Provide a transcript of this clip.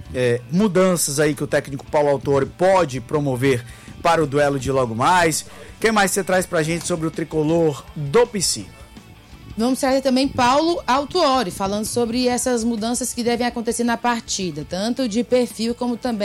mudanças aí que o técnico Paulo Autuori pode promover para o duelo de logo mais. O que mais você traz pra gente sobre o tricolor do PC? Vamos trazer também Paulo Autuori, falando sobre essas mudanças que devem acontecer na partida, tanto de perfil como também